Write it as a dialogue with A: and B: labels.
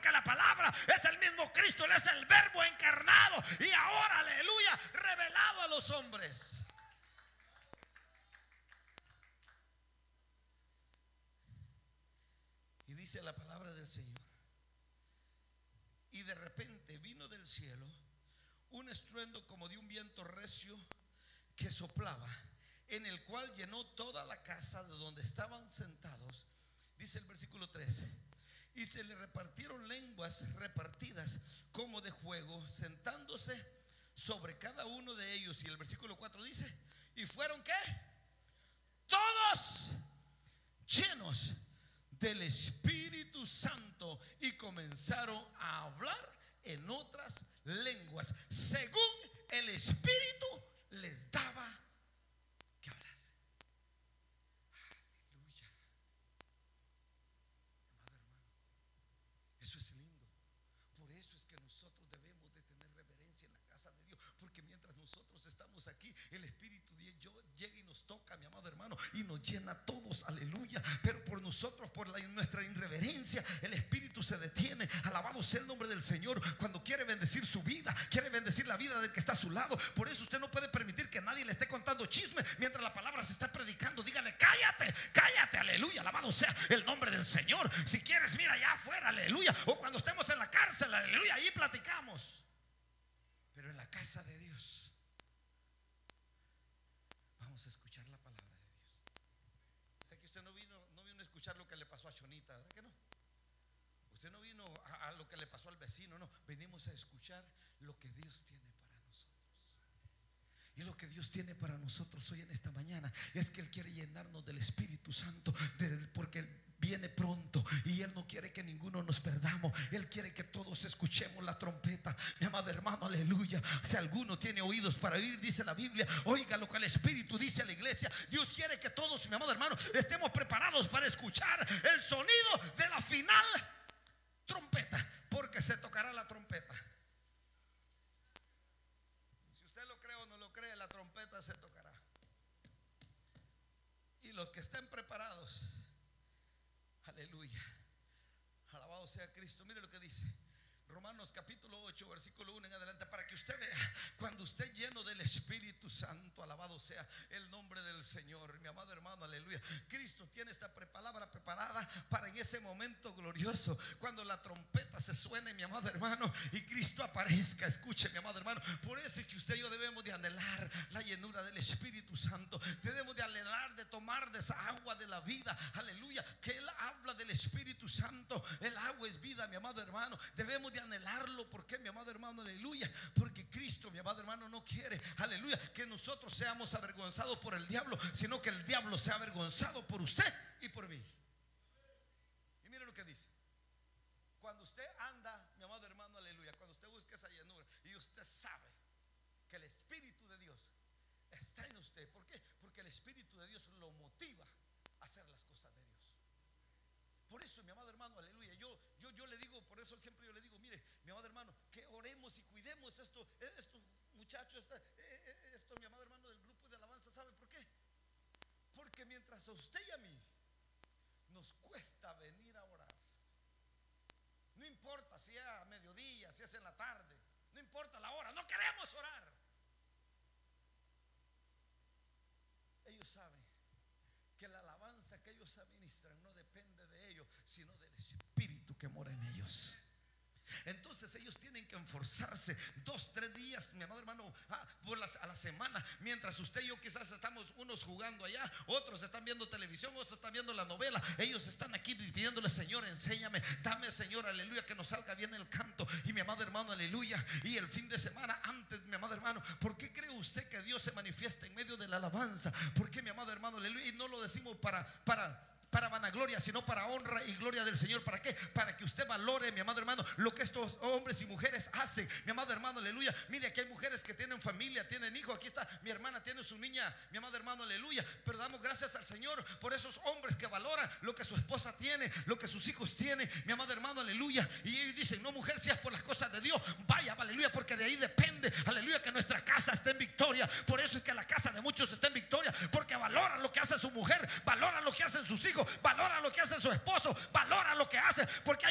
A: porque la palabra es el mismo Cristo, Él es el verbo encarnado y ahora, aleluya, revelado a los hombres. Y dice la palabra del Señor: y de repente vino del cielo un estruendo como de un viento recio que soplaba, en el cual llenó toda la casa de donde estaban sentados. Dice el versículo 13: y se le repartieron lenguas repartidas como de fuego, sentándose sobre cada uno de ellos. Y el versículo 4 dice: y fueron ¿qué? Todos llenos del Espíritu Santo y comenzaron a hablar en otras lenguas según el Espíritu les daba que hablase. Aleluya. Amado hermano, eso es lindo. Por eso es que nosotros debemos de tener reverencia en la casa de Dios, porque mientras nosotros estamos aquí, el Espíritu de Dios llega y nos toca, mi amado hermano, y nos llena a todos, aleluya. Pero por nosotros, por nuestra irreverencia, el Espíritu se detiene. Alabado sea el nombre del Señor. Cuando quiere bendecir su vida, quiere bendecir la vida del que está a su lado. Por eso usted no puede permitir que nadie le esté contando chisme mientras la palabra se está predicando. Dígale: cállate, cállate, aleluya. Alabado sea el nombre del Señor. Si quieres, mira allá afuera, aleluya. O cuando estemos en la cárcel, aleluya, ahí platicamos. Pero en la casa de Dios vamos a escuchar la palabra de Dios. ¿Verdad que usted no vino a escuchar lo que le pasó a Chonita? ¿Verdad que no? Usted no vino a lo que le pasó al vecino. No, venimos a escuchar lo que Dios tiene para nosotros. Y lo que Dios tiene para nosotros hoy en esta mañana es que Él quiere llenarnos del Espíritu Santo, porque Él viene pronto y Él no quiere que ninguno nos perdamos. Él quiere que todos escuchemos la trompeta, mi amado hermano, aleluya. Si alguno tiene oídos para oír, dice la Biblia, oiga lo que el Espíritu dice a la iglesia. Dios quiere que todos, mi amado hermano, estemos preparados para escuchar el sonido de la final trompeta, porque se tocará la trompeta. Si usted lo cree o no lo cree, la trompeta se tocará. Y los que estén preparados, aleluya, alabado sea Cristo. Mire lo que dice Romanos capítulo 8 versículo 1 en adelante, para que usted vea cuando usted lleno del Espíritu Santo, alabado sea el nombre del Señor, mi amado hermano, aleluya. Cristo tiene esta palabra preparada para en ese momento glorioso, cuando la trompeta se suene, mi amado hermano, y Cristo aparezca. Escuche, mi amado hermano, por eso es que usted y yo debemos de anhelar la llenura del Espíritu Santo. Debemos de anhelar de tomar de esa agua de la vida, aleluya, que Él habla del Espíritu Santo. El agua es vida, mi amado hermano. Debemos de anhelarlo. ¿Por qué, mi amado hermano? Aleluya, porque Cristo, mi amado hermano, no quiere, aleluya, que nosotros seamos avergonzados por el diablo, sino que el diablo sea avergonzado por usted y por mí. Y mire lo que dice: cuando usted anda, mi amado hermano, aleluya, cuando usted busca esa llenura y usted sabe que el Espíritu de Dios está en usted. ¿Por qué? Porque el Espíritu de Dios lo motiva a hacer las cosas de Dios. Por eso, mi amado hermano, aleluya, yo le digo, por eso siempre yo le digo, mire, mi amado hermano, que oremos y cuidemos esto muchachos, esto, mi amado hermano, del grupo de alabanza. ¿Sabe por qué? Porque mientras a usted y a mí nos cuesta venir a orar, no importa si es a mediodía, si es en la tarde, no importa la hora, no queremos orar. Ellos saben que la alabanza que ellos administran no depende de ellos, sino del Espíritu que mora en ellos. Entonces ellos tienen que esforzarse 2-3 días, mi amado hermano, a la semana. Mientras usted y yo quizás estamos unos jugando allá, otros están viendo televisión, otros están viendo la novela. Ellos están aquí pidiéndole: Señor, enséñame, dame, Señor, aleluya, que nos salga bien el canto. Y mi amado hermano, aleluya, y el fin de semana antes, mi amado hermano, ¿por qué cree usted que Dios se manifiesta en medio de la alabanza? ¿Por qué, mi amado hermano, aleluya? Y no lo decimos para vanagloria, sino para honra y gloria del Señor. ¿Para qué? Para que usted valore, mi amado hermano, lo que estos hombres y mujeres hacen, mi amado hermano, aleluya. Mire, aquí hay mujeres que tienen familia, tienen hijos. Aquí está mi hermana, tiene su niña, mi amado hermano, aleluya. Pero damos gracias al Señor por esos hombres que valoran lo que su esposa tiene, lo que sus hijos tienen, mi amado hermano, aleluya. Y ellos dicen: no, mujer, si es por las cosas de Dios, vaya, aleluya, porque de ahí depende, aleluya, que nuestra casa esté en victoria. Por eso es que la casa de muchos está en victoria, porque valoran lo que hace su mujer, valoran lo que hacen sus hijos, valoran lo que hace su esposo, valoran lo que hace, porque